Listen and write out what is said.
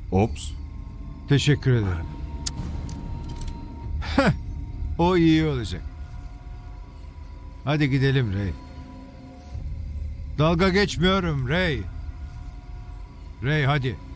Ops. Teşekkür ederim. O iyi olacak. Hadi gidelim Ray. Dalga geçmiyorum Ray. Ray hadi.